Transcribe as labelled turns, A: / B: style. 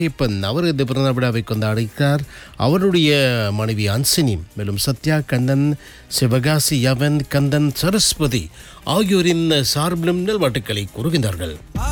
A: இப்பன் அவர் இந்த பிறந்த விழாவை கொண்டாடுகிறார். அவருடைய மனைவி அன்சினி, மேலும் சத்யா, கண்ணன், சிவகாசி, யவன், கந்தன், சரஸ்வதி ஆகியோரின் சார்பிலும் நல்வாழ்த்துக்களை கூறுகின்றார்கள்.